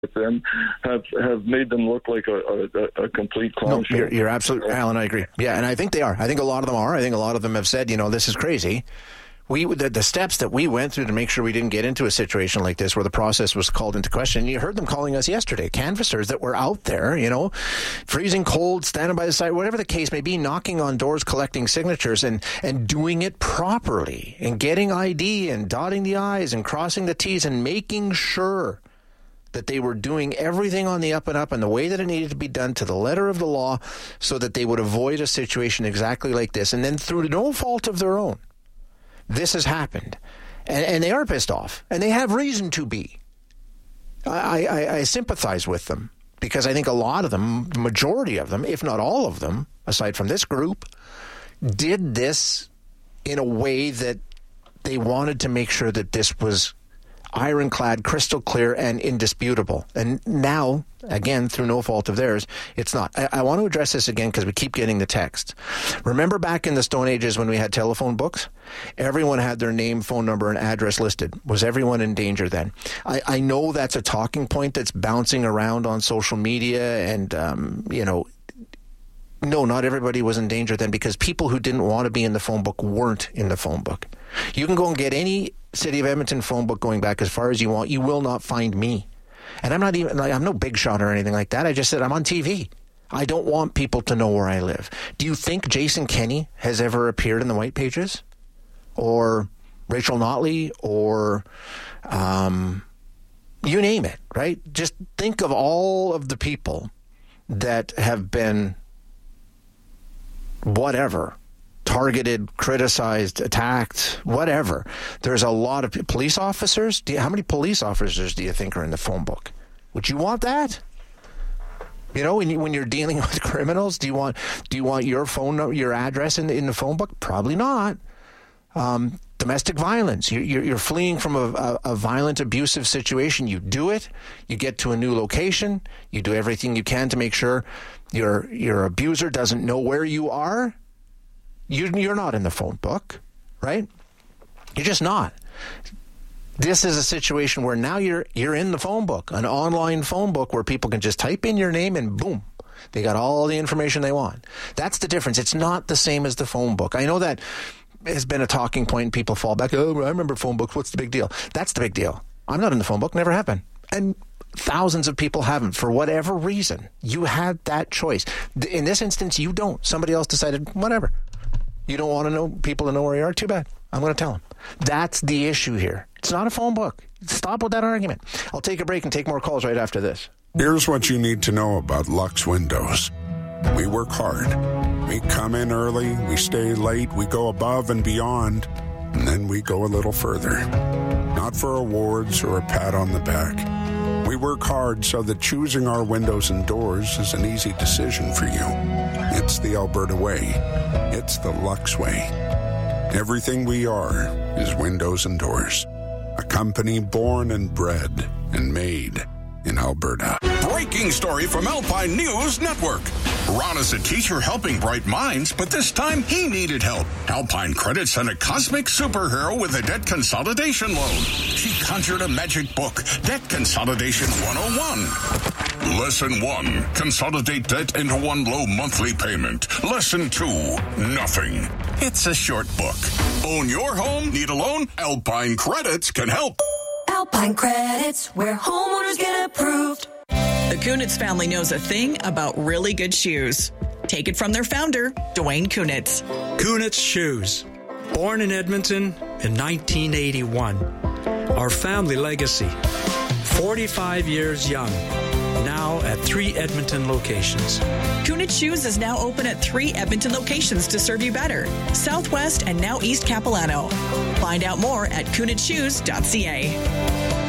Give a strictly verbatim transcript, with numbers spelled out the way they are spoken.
with them have have made them look like a, a, a complete clown no, show. You're, you're absolutely, Alan, I agree. Yeah, and I think they are. I think a lot of them are. I think a lot of them have said, you know, this is crazy. We the, the steps that we went through to make sure we didn't get into a situation like this where the process was called into question. You heard them calling us yesterday, canvassers that were out there, you know, freezing cold, standing by the side, whatever the case may be, knocking on doors, collecting signatures and, and doing it properly and getting I D and dotting the I's and crossing the T's and making sure that they were doing everything on the up and up and the way that it needed to be done to the letter of the law so that they would avoid a situation exactly like this. And then through no fault of their own, this has happened, and, and they are pissed off, and they have reason to be. I, I, I sympathize with them because I think a lot of them, the majority of them, if not all of them, aside from this group, did this in a way that they wanted to make sure that this was ironclad, crystal clear, and indisputable. And now, again, through no fault of theirs, it's not. I, I want to address this again because we keep getting the text. Remember back in the Stone Ages when we had telephone books? Everyone had their name, phone number, and address listed. Was everyone in danger then? I, I know that's a talking point that's bouncing around on social media and, um, you know, no, not everybody was in danger then because people who didn't want to be in the phone book weren't in the phone book. You can go and get any City of Edmonton phone book going back as far as you want. You will not find me. And I'm not even, like, I'm no big shot or anything like that. I just said I'm on T V. I don't want people to know where I live. Do you think Jason Kenney has ever appeared in the White Pages? Or Rachel Notley? Or um, you name it, right? Just think of all of the people that have been whatever, targeted, criticized, attacked, whatever. There's a lot of police officers. Do you, how many police officers do you think are in the phone book? Would you want that? You know, when, you, when you're dealing with criminals, do you want do you want your phone number, your address in the, in the phone book? Probably not. Um, domestic violence. You, you're, you're fleeing from a, a, a violent, abusive situation. You do it. You get to a new location. You do everything you can to make sure your your abuser doesn't know where you are. You, you're not in the phone book, right? You're just not. This is a situation where now you're you're in the phone book, an online phone book where people can just type in your name and boom, they got all the information they want. That's the difference. It's not the same as the phone book. I know that has been a talking point and people fall back, oh, I remember phone books. What's the big deal? That's the big deal. I'm not in the phone book. Never have been. And thousands of people haven't for whatever reason. You had that choice. In this instance, you don't. Somebody else decided, whatever. You don't want to know people to know where you are? Too bad. I'm going to tell them. That's the issue here. It's not a phone book. Stop with that argument. I'll take a break and take more calls right after this. Here's what you need to know about Lux Windows. We work hard. We come in early, we stay late, we go above and beyond, and then we go a little further. Not for awards or a pat on the back. We work hard so that choosing our windows and doors is an easy decision for you. It's the Alberta way. It's the Lux way. Everything we are is windows and doors. A company born and bred and made in Alberta. Breaking story from Alpine News Network. Ron is a teacher helping bright minds, but this time he needed help. Alpine Credit sent a cosmic superhero with a debt consolidation loan. She conjured a magic book, Debt Consolidation one oh one. Lesson one, consolidate debt into one low monthly payment. Lesson two, nothing. It's a short book. Own your home? Need a loan? Alpine Credits can help. Alpine Credits, where homeowners get approved. The Kunitz family knows a thing about really good shoes. Take it from their founder, Dwayne Kunitz. Kunitz Shoes. Born in Edmonton in nineteen eighty-one. Our family legacy. forty-five years young. Now at three Edmonton locations. Kunitz Shoes is now open at three Edmonton locations to serve you better. Southwest and now East Capilano. Find out more at kunitz shoes dot c a.